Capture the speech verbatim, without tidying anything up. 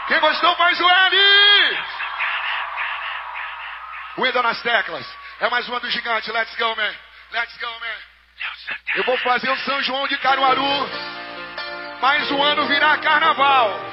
Quem gostou faz o L. Window nas teclas. É mais uma do gigante. Let's go, man. Let's go, man. Eu vou fazer o São João de Caruaru. Mais um ano virar carnaval.